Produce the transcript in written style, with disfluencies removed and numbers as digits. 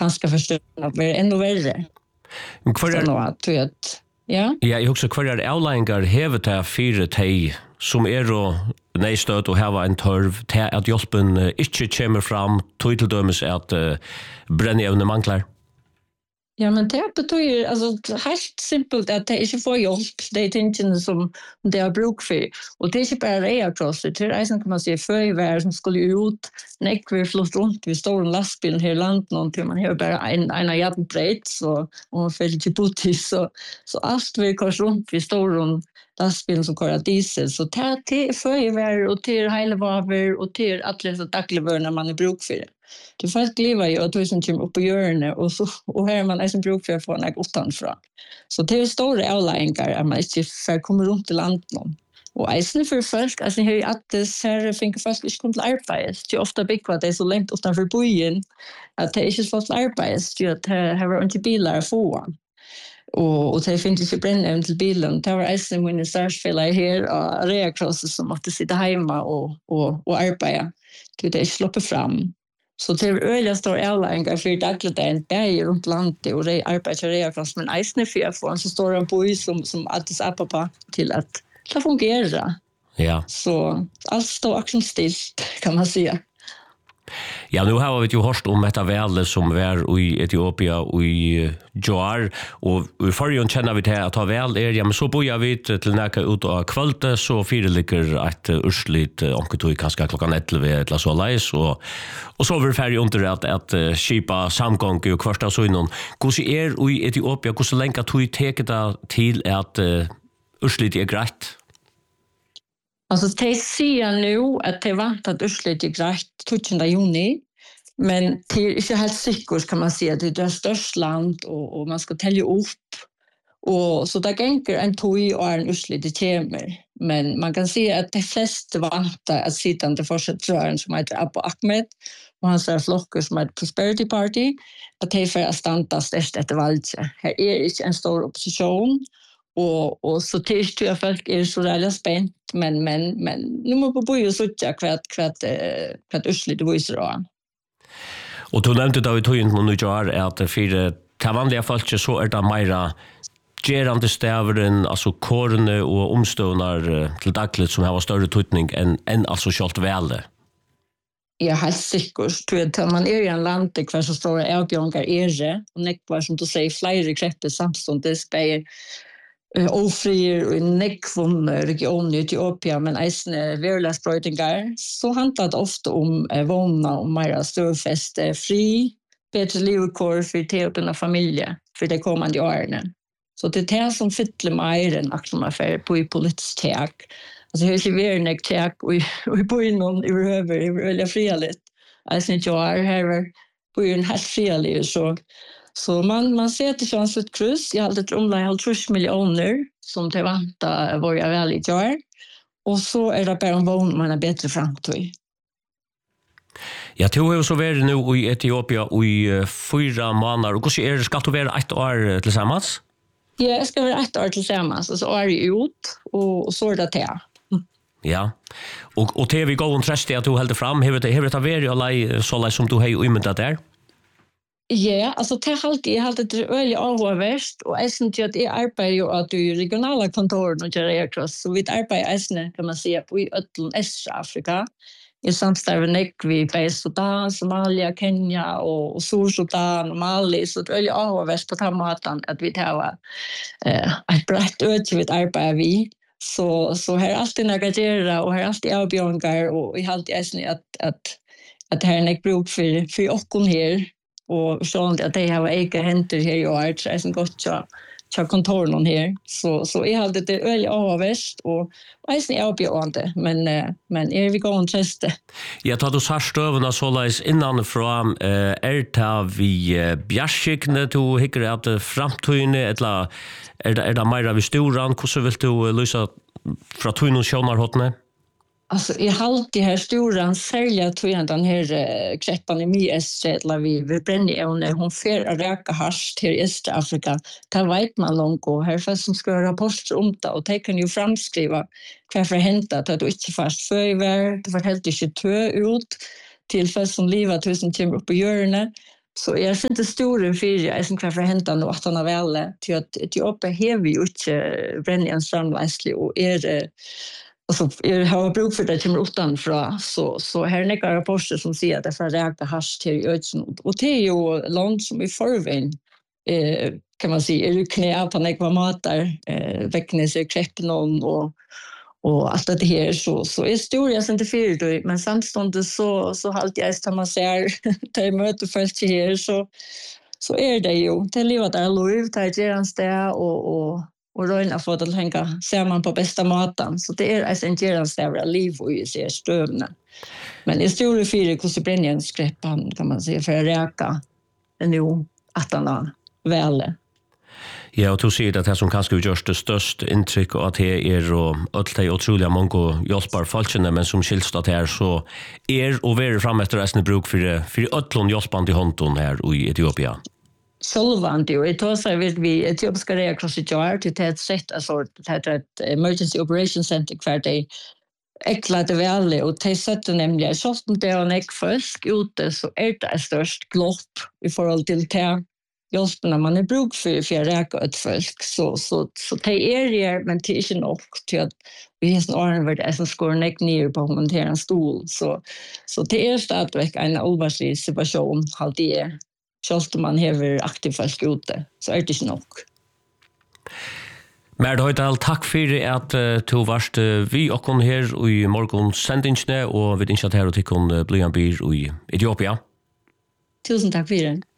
kanske förstå att det är ännu värre. Men kvar ja, jag också kvar är avlängar hevet här fyra tej som är och nästöd och ha en törv till att hjälpen inte kommer fram till dömes att brännämne manglar. Ja, men det betyder alltså helt simpelt att det inte får hjälp. Det är tingen som det har bruk för. Och det är inte bara Rea Cross. Det är kan man säga förvär som skulle ut. Näckver flott runt vid stora lastbilen här i landet någonting. Man har bara en jävla brett så och man fäller till butis så allt vi kors runt vid stora lastbilen som kör diesel så det är förvär och till hela vaver och till alla dagligvaror när man är bruk för det. Det folk lever ju och tusen kommer upp på hjörnet och här man är som bruk för att få en utanför. Så det är stora avlägningar att man inte får komma runt i landet. Och eisen för folk, alltså här att det här finner folk inte kommer till arbete. Det är ofta byggt att det är så långt utanför byen att det är inte så till arbete. Det är att här var inte bilar att få. Och det finns inte brännämn till bilen. Det var eisen min särskilda här och Rea Cross som måste sitta hemma och arbeta. Det är släppa fram. Så det är öliga stora avlägningar för dagligdagen där runt landet och det arbetar Rea Cross men eisen för att få en så stor en boj som Addis Ababa till att det fungerar. Ja. Så allt står också stilt kan man säga. Ja, nu har vi ju hört om detta väl som var i Etiopien och i Joar och i förrjun känner vi till att ha väl ja, men så börjar vi till näka ut av kvällte så föreligger ett urslit onkeltog kanske klockan 11 eller så läs och så var färdig under att skipa samgång och kvarsta så innan. Hur i Etiopien, hur länge tog teket till att urslit är grejt? Alltså det säger nu att det var att urslit är grejt 20 juni. Men det är inte helt säkert kan man säga. Det är störst land och man ska tälja upp. Och så det gänger en tog och en urslit kommer. Men man kan säga att de flesta vantar att sittande fortsättaren som heter Abu Ahmed och hans flockar som heter Prosperity Party att det är för att stanta störst efter valet. Här är inte en stor opposition. Och så tills jag folk är så jävla spänt men nu måste vi börja söka kvart urslit visar då. Och du nämnde då i tog in nu gör att för ta vanliga folk så är det mera gerande stävren alltså korne och omstånar till dagligt som har större tutning än alltså skalt väl. Ja, helt säkert. Tror att man är i en land där kvar så stora avbjörningar är det och nekvar som du säger flera krafter samståndes bäger ofrier i nekvon region i Etiopien, men eisen verliga sprøytingar, så handlar det ofta om vana och mer störfäste, fri, bättre livkår för teoterna familje för det kommande årene. Så det är det som fyller mer än aktionaffär på i politisk tek. Alltså det är inte verkligen tek och i början över väldigt frialigt. Eisen inte här på en helt frialig så man ser till chans ett kryss. Jag hade ett omlaj 30 miljoner som det väntar var jag väl i år. Och så är det bara en vån man är bättre framtid. Jag tror ju så var det nu i Etiopien i 4 månader. Och hur är det? Ska du vara 1 år tillsammans? Ja, jag ska vara 1 år tillsammans. Och så är det ut och så är det till. Ja. Och till vi går en tröst att du håller fram. Har det varit alla så som du har imyndat där? Ja, alltså det har alltid det öliga avhåverst och jag syns ju att jag arbetar ju att i regionala kontoren och Rea Cross så vi arbetar kan man säga på i östra Afrika. I samstarv med Sudan, Somalia, Kenya och Sudan och Mali så det öliga avhåverst på den måten att vi tar ett brett öde vi arbetar vi. Så här är alltid negativa och här är alltid avbjörningar och jag har alltid att här är bruk för oss här. Och så att det har ega händer här i år så är det gott så kontoren här så jag hade det öl avväst och sen är uppgående men är vi går och testa. Jag tar då sarstövna så läs innan från ta vi bjärskne to hickar att framtiden eller är det mer vi storan hur så vill du lösa från tun sjonar hotne? Alltså I alltid här stora sälja tror jag den här kreppan i Miestredla vi bränner ävne hon fer att räka hasch till Östafrika. Det vet man långt och här fast som ska rapporter om det och det kan ju framskriva varför hänt att du inte fast förver det var helt inte tö ut till fast som livet tusen timmar upp på hjörnet Så jag ser inte stora för jag som kan förhända något att han har väl till att Etiopien har ju inte brännjärns framlägslig och alltså har bruk för det till utanför så här är några rapporter som säger att det får räkna hasch till öden och det är ju land som i förväg kan man säga är knä på några matar väcknes kreppen och allt det här så är historia sen till för men samtidigt så halt jag att man ser till möte först här så är det ju till livet där lov till gerans där och röna för att hänga ser man på bästa maten så det är en gerans där liv och ju ser strömna men historia för hur så bränns skräppan kan man säga för att räka nu att han väl. Ja, och du säger att det som kanske görs det störst intryck och att det är och allt det otroliga många hjälpar falskna men som skilst att här så och vi fram efter resten bruk för öllon hjälpande i Honton här i Etiopien. Solvant ju det tar sig vi etiopiska Red Cross i Jar till ett sätt alltså ett emergency operation center för det eklade väl och det sätter nämligen så som det är en folk ute så är det störst glopp i förhåll till det just när man är bruk för att räka ett folk så det är det men det är inte nog till att vi har snarare varit det som skår ner på montera en stol så det är stadväck en allvarlig situation halt det är just man har aktiv folk ute så är det inte nog. Men Høydal, takk for at du varst vi og kom her i morgens sendingsne og vi ønsker at her og til kun bli en byr i Etiopia. Tusen takk for det.